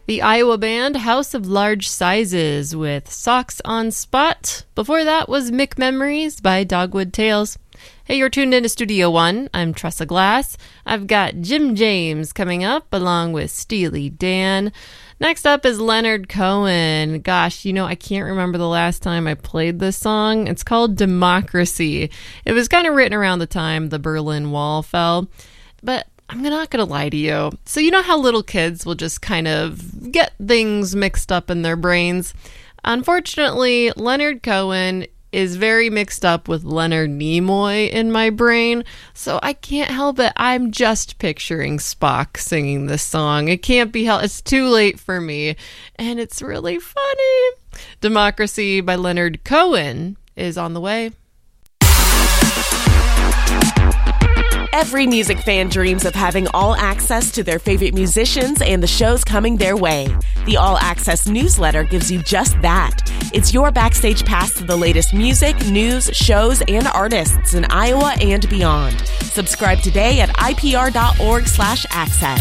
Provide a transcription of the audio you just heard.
The Iowa band House of Large Sizes with Socks on Spot. Before that was Mick Memories by Dogwood Tales. Hey, you're tuned into Studio One. I'm Tressa Glass. I've got Jim James coming up along with Steely Dan. Next up is Leonard Cohen. Gosh, I can't remember the last time I played this song. It's called Democracy. It was kind of written around the time the Berlin Wall fell. But I'm not going to lie to you. So you know how little kids will just kind of get things mixed up in their brains? Unfortunately, Leonard Cohen is very mixed up with Leonard Nimoy in my brain, so I can't help it. I'm just picturing Spock singing this song. It can't be helped. It's too late for me, and it's really funny. Democracy by Leonard Cohen is on the way. Every music fan dreams of having all access to their favorite musicians and the shows coming their way. The All Access newsletter gives you just that. It's your backstage pass to the latest music, news, shows, and artists in Iowa and beyond. Subscribe today at ipr.org/access.